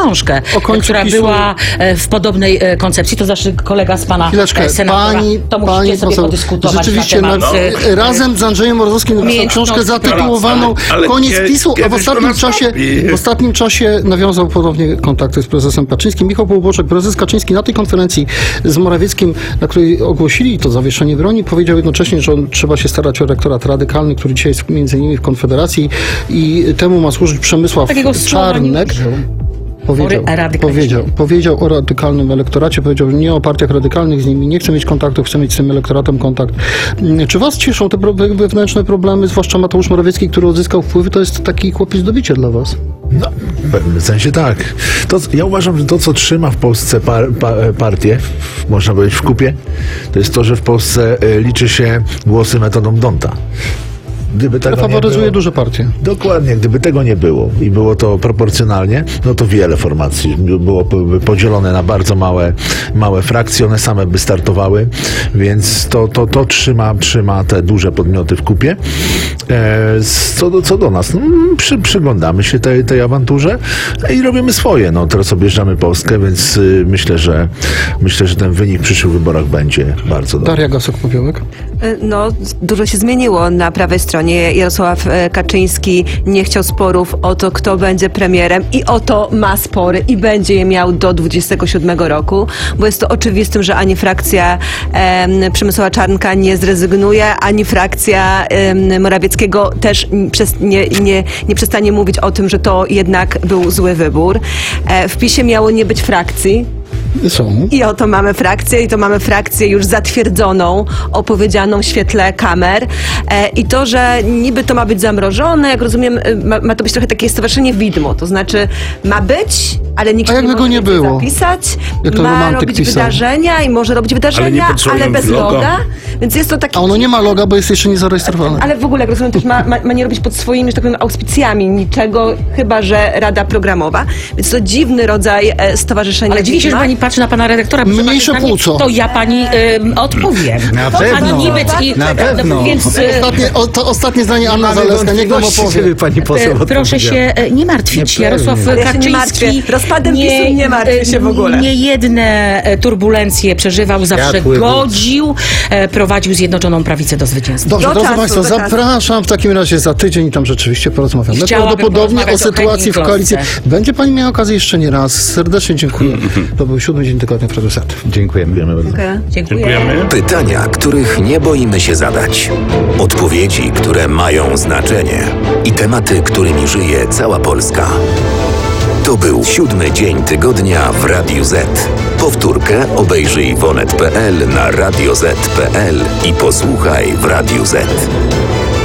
książkę, która była w podobnej koncepcji. To znaczy kolega z pana senatora. To musicie sobie podyskutować rzeczywiście na temat. Razem z Andrzejem Mrozowskim napisał książkę zatytułowaną Koniec PiS-u, a w ostatnim czasie nawiązał ponownie kontakty z prezesem Kaczyńskim. Michał Połuboczek, prezes Kaczyński na tej konferencji z Morawieckim, na której ogłosili to zawieszenie broni, powiedział jednocześnie, że trzeba się starać o elektorat radykalny, który dzisiaj jest między innymi w Konfederacji i temu ma służyć Przemysław Czarnek. Powiedział o radykalnym elektoracie, powiedział nie o partiach radykalnych, z nimi nie chce mieć kontaktu, chce mieć z tym elektoratem kontakt. Czy was cieszą te wewnętrzne problemy, zwłaszcza Mateusz Morawiecki, który odzyskał wpływy, to jest taki chłopiec do bicia dla was? No, w pewnym sensie tak. Ja uważam, że to, co trzyma w Polsce partię, można powiedzieć w kupie, to jest to, że w Polsce liczy się głosy metodą D'Hondta. Gdyby tego faworyzuje duże partie. Dokładnie, gdyby tego nie było i było to proporcjonalnie, no to wiele formacji byłoby podzielone na bardzo małe frakcje, one same by startowały, więc to trzyma te duże podmioty w kupie. Co do nas, przyglądamy się tej awanturze i robimy swoje. No, teraz objeżdżamy Polskę, więc myślę, że ten wynik w przyszłych wyborach będzie bardzo dobry. Daria Gosek-Popiołek? No, dużo się zmieniło na prawej stronie. Jarosław Kaczyński nie chciał sporów o to, kto będzie premierem i o to ma spory i będzie je miał do 27 roku, bo jest to oczywistym, że ani frakcja Przemysława Czarnka nie zrezygnuje, ani frakcja Morawieckiego też nie przestanie mówić o tym, że to jednak był zły wybór. W PiS-ie miało nie być frakcji. I oto mamy frakcję i to mamy frakcję już zatwierdzoną, opowiedzianą w świetle kamer i to, że niby to ma być zamrożone, jak rozumiem, ma to być trochę takie stowarzyszenie widmo, to znaczy ma być, ale nikt nie może zapisać, ma robić wydarzenia i może robić wydarzenia, ale bez loga, więc jest to taki... A ono nie ma loga, bo jest jeszcze nie zarejestrowane. Ale w ogóle, jak rozumiem, też ma nie robić pod swoimi, że tak powiem, auspicjami niczego, chyba że Rada Programowa, więc to dziwny rodzaj stowarzyszenia. Ale dziwi się, że pani patrzy na pana redaktora. Mniejsze płuco. To ja pani odpowiem. Na pewno. Na pewno. Więc, to ostatnie zdanie Anna Zalewska, niech nam opowie. Pani poseł proszę się nie martwić. Jarosław Kaczyński rozpadem PiS-u nie martwi się w ogóle. Niejedne turbulencje przeżywał, zawsze godził, prowadził Zjednoczoną Prawicę do zwycięstwa. Dobrze, drodzy Państwo, zapraszam w takim razie za tydzień i tam rzeczywiście porozmawiamy. Prawdopodobnie o sytuacji w koalicji. Będzie pani miała okazję jeszcze nie raz. Serdecznie dziękuję. To był 7 dzień tygodnia producentów. Dziękujemy bardzo. Dziękujemy. Pytania, których nie boimy się zadać. Odpowiedzi, które mają znaczenie. I tematy, którymi żyje cała Polska. To był 7 dzień tygodnia w Radiu Z. Powtórkę obejrzyj w onet.pl, na radioz.pl i posłuchaj w Radiu Z.